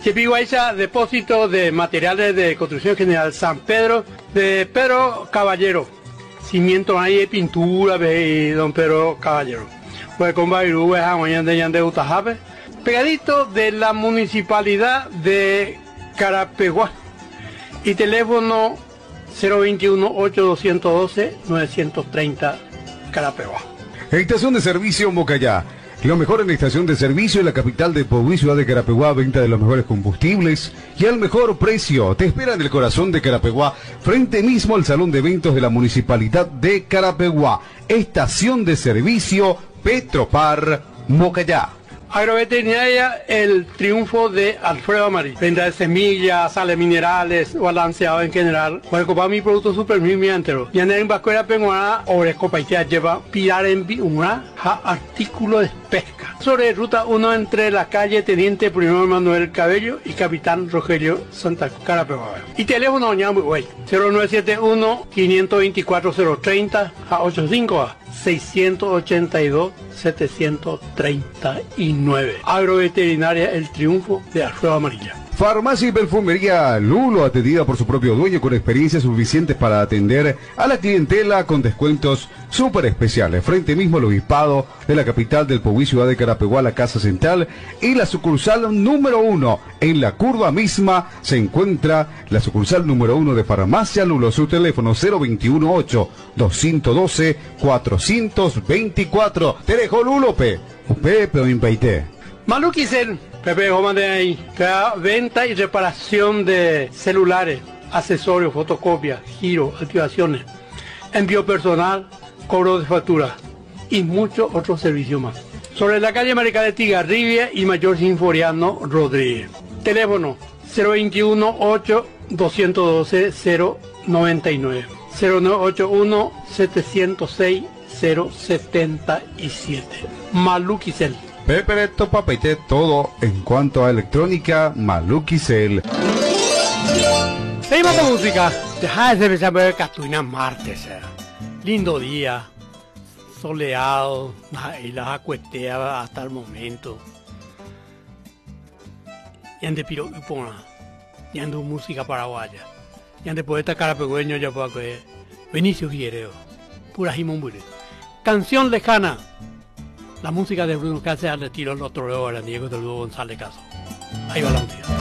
Chepiguaycha, depósito de materiales de construcción general San Pedro, de Pedro Caballero. Cimiento ahí, pintura, de don Pedro Caballero. Pues con Bairú, pegadito de la municipalidad de Carapeguá. Y teléfono 021-8212-930 Carapeguá. Estación de servicio Mocayá. Lo mejor en estación de servicio en la capital de Puebla, ciudad de Carapeguá, venta de los mejores combustibles y al mejor precio. Te espera en el corazón de Carapeguá, frente mismo al salón de eventos de la municipalidad de Carapeguá. Estación de servicio Petropar Mocayá. Agroveterinaria El Triunfo de Alfredo Amarillo. Venta de semillas, sales minerales, balanceado en general. Para mi producto super mi entero. Y en Vascuera Penguana, Oreco Paitea lleva pilar en una artículo de pesca. Sobre ruta 1 entre la calle Teniente Primero Manuel Cabello y Capitán Rogelio Santa Carapeguá. Y teléfono ñambu, güey. 0971-524-030 a 85 682-739. Agroveterinaria El Triunfo de Alfredo Amarilla. Farmacia y perfumería Lulo, atendida por su propio dueño con experiencia suficiente para atender a la clientela con descuentos súper especiales. Frente mismo al obispado de la capital del Puebla, ciudad de Carapeguá, la Casa Central y la sucursal número 1. En la curva misma se encuentra la sucursal número 1 de Farmacia Lulo. Su teléfono 021-8-212-424. Te dejo Lulope. Pepe o Impaité. Maluquicel, Pepe Gomande ahí, venta y reparación de celulares, accesorios, fotocopias, giro, activaciones, envío personal, cobro de facturas y muchos otros servicios más. Sobre la calle Marica de Tigarribia y Mayor Sinforiano Rodríguez. Teléfono 021-8-212-099, 0981-706-077. Maluquicel. Pepereto Papeite, todo en cuanto a electrónica, Maluquicel. Seguimos con música. Deja de empezar a ver Catuina martes. Lindo día, soleado, y las acuetea hasta el momento. Y ande piro y pona, y ande música paraguaya. Y ande poeta carapegüeño ya puedo que Benicio Figuereo, pura Jimumbure. Canción lejana. La música de Bruno Cáceres al retiro los toreros Diego de Lugo González Caso. Ahí va la música.